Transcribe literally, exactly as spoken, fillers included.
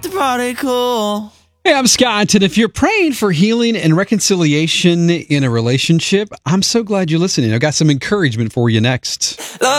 the party cool. Hey, I'm Scott, and if you're praying for healing and reconciliation in a relationship, I'm so glad you're listening. I've got some encouragement for you next.